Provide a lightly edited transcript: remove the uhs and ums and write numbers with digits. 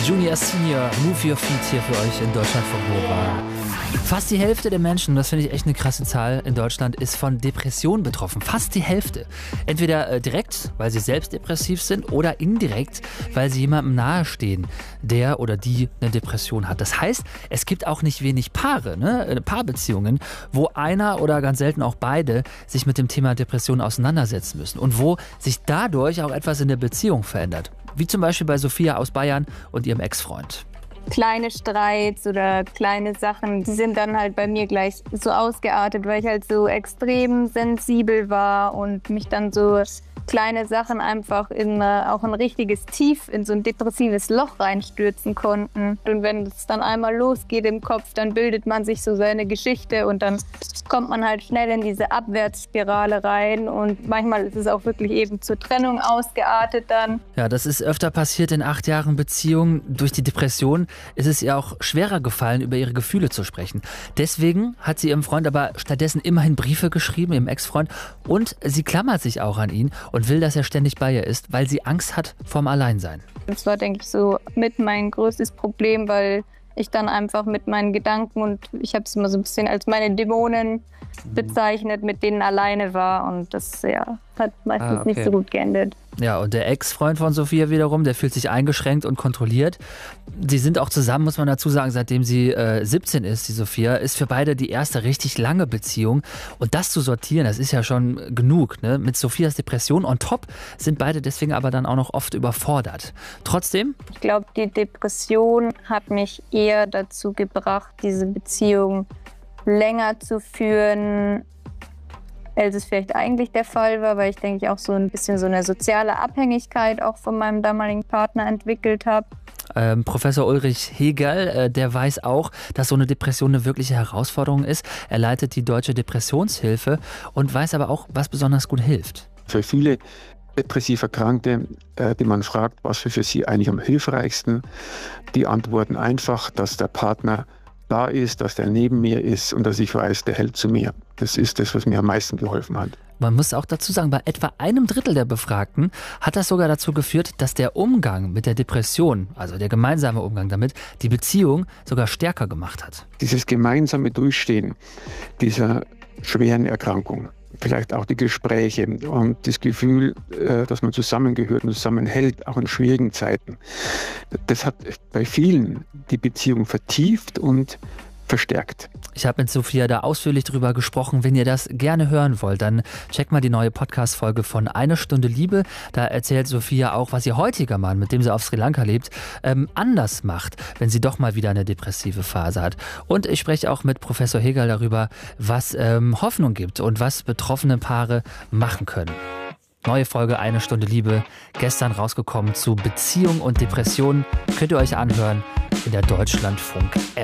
Junior Senior, Move Your Feet hier für euch in Deutschlandfunk Nova. Fast die Hälfte der Menschen, das finde ich echt eine krasse Zahl in Deutschland, ist von Depressionen betroffen. Fast die Hälfte. Entweder direkt, weil sie selbst depressiv sind, oder indirekt, weil sie jemandem nahestehen, der oder die eine Depression hat. Das heißt, es gibt auch nicht wenig Paare, Paarbeziehungen, wo einer oder ganz selten auch beide sich mit dem Thema Depression auseinandersetzen müssen und wo sich dadurch auch etwas in der Beziehung verändert. Wie zum Beispiel bei Sophia aus Bayern und ihrem Ex-Freund. Kleine Streits oder kleine Sachen, die sind dann halt bei mir gleich so ausgeartet, weil ich halt so extrem sensibel war und mich dann so kleine Sachen einfach in auch ein richtiges Tief, in so ein depressives Loch reinstürzen konnten. Und wenn es dann einmal losgeht im Kopf, dann bildet man sich so seine Geschichte und dann kommt man halt schnell in diese Abwärtsspirale rein und manchmal ist es auch wirklich eben zur Trennung ausgeartet dann. Ja, das ist öfter passiert in 8 Jahren Beziehung. Durch die Depression ist es ihr auch schwerer gefallen, über ihre Gefühle zu sprechen. Deswegen hat sie ihrem Freund aber stattdessen immerhin Briefe geschrieben, ihrem Ex-Freund, und sie klammert sich auch an ihn und will, dass er ständig bei ihr ist, weil sie Angst hat vorm Alleinsein. Das war, denke ich, so mit mein größtes Problem, weil ich dann einfach mit meinen Gedanken und ich habe es immer so ein bisschen als meine Dämonen bezeichnet, mit denen alleine war und das hat meistens nicht so gut geendet. Ja, und der Ex-Freund von Sophia wiederum, der fühlt sich eingeschränkt und kontrolliert. Sie sind auch zusammen, muss man dazu sagen, seitdem sie 17 ist, die Sophia, ist für beide die erste richtig lange Beziehung. Und das zu sortieren, das ist ja schon genug, ne? Mit Sophias Depression on top sind beide deswegen aber dann auch noch oft überfordert. Trotzdem? Ich glaube, die Depression hat mich eher dazu gebracht, diese Beziehung länger zu führen, als es vielleicht eigentlich der Fall war, weil ich denke, ich auch so ein bisschen so eine soziale Abhängigkeit auch von meinem damaligen Partner entwickelt habe. Professor Ulrich Hegel, der weiß auch, dass so eine Depression eine wirkliche Herausforderung ist. Er leitet die Deutsche Depressionshilfe und weiß aber auch, was besonders gut hilft. Für viele depressiv Erkrankte, die man fragt, was für sie eigentlich am hilfreichsten, die antworten einfach, dass der Partner da ist, dass der neben mir ist und dass ich weiß, der hält zu mir. Das ist das, was mir am meisten geholfen hat. Man muss auch dazu sagen, bei etwa 1/3 der Befragten hat das sogar dazu geführt, dass der Umgang mit der Depression, also der gemeinsame Umgang damit, die Beziehung sogar stärker gemacht hat. Dieses gemeinsame Durchstehen dieser schweren Erkrankung, vielleicht auch die Gespräche und das Gefühl, dass man zusammengehört und zusammenhält, auch in schwierigen Zeiten. Das hat bei vielen die Beziehung vertieft und verstärkt. Ich habe mit Sophia da ausführlich drüber gesprochen. Wenn ihr das gerne hören wollt, dann checkt mal die neue Podcast-Folge von Eine Stunde Liebe. Da erzählt Sophia auch, was ihr heutiger Mann, mit dem sie auf Sri Lanka lebt, anders macht, wenn sie doch mal wieder eine depressive Phase hat. Und ich spreche auch mit Professor Hegel darüber, was Hoffnung gibt und was betroffene Paare machen können. Neue Folge Eine Stunde Liebe, gestern rausgekommen zu Beziehung und Depression. Könnt ihr euch anhören in der Deutschlandfunk-App.